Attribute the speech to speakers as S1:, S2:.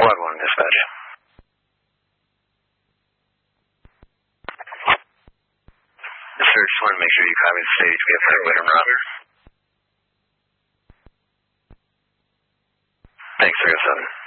S1: Quad 1 dispatch. Yes, sir. Just wanted to make sure you copy the stage. We have heard and Roger. Thanks, 307.